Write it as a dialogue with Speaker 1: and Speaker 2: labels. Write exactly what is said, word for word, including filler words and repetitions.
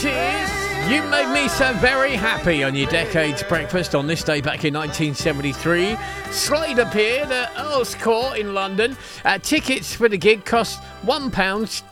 Speaker 1: seventies. You made me so very happy on your Decades Breakfast on this day back in nineteen seventy-three. Slade appeared at Earl's Court in London. Uh, tickets for the gig cost one pound